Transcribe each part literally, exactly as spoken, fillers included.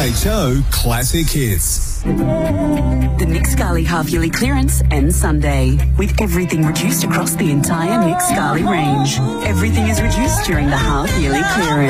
H O Classic Hits. The Nick Scali half-yearly clearance ends Sunday, with everything reduced across the entire Nick Scali range. Everything is reduced during the half-yearly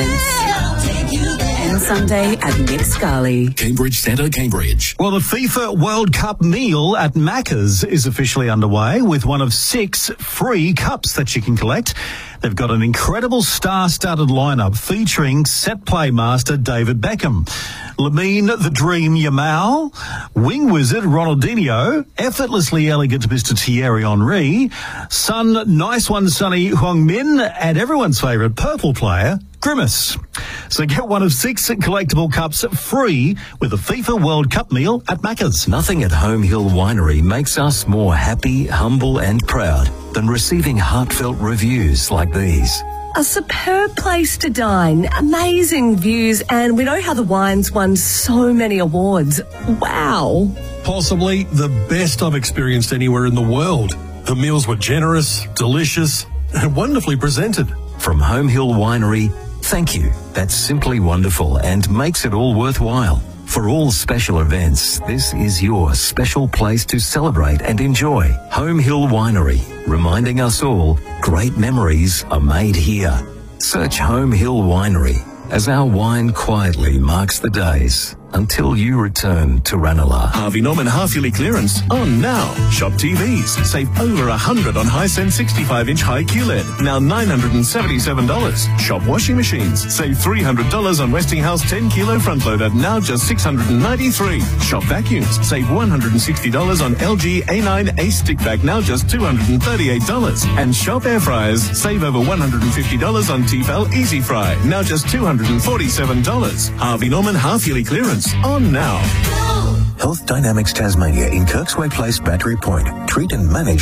clearance. Ends Sunday at Nick Scali. Cambridge Centre, Cambridge. Well, the FIFA World Cup meal at Macca's is officially underway with one of six free cups that you can collect. They've got an incredible star-studded lineup featuring set play master David Beckham, Lamine the Dream Yamal, wing wizard Ronaldinho, effortlessly elegant Mister Thierry Henry, son Nice One Sonny Heung-min, and everyone's favourite purple player, Grimace. So get one of six collectible cups free with a FIFA World Cup meal at Macca's. Nothing at Home Hill Winery makes us more happy, humble and proud than receiving heartfelt reviews like these. A superb place to dine, amazing views, and we know how the wine's won so many awards. Wow. Possibly the best I've experienced anywhere in the world. The meals were generous, delicious, and wonderfully presented. From Home Hill Winery, thank you. That's simply wonderful and makes it all worthwhile. For all special events, this is your special place to celebrate and enjoy. Home Hill Winery, reminding us all great memories are made here. Search Home Hill Winery as our wine quietly marks the days until you return to Ranelagh. Harvey Norman half-yearly clearance on now. Shop T Vs. Save over one hundred dollars on Hisense sixty-five inch high Q L E D. Now nine hundred seventy-seven dollars. Shop washing machines. Save three hundred dollars on Westinghouse ten kilo front loader. Now just six hundred ninety-three dollars. Shop vacuums. Save one hundred sixty dollars on L G A nine Ace stick vac. Now just two hundred thirty-eight dollars. And shop air fryers. Save over one hundred fifty dollars on Tefal Easy Fry. Now just two hundred forty-seven dollars. Harvey Norman half-yearly clearance on now. Health Dynamics Tasmania in Kirksway Place, Battery Point. Treat and manage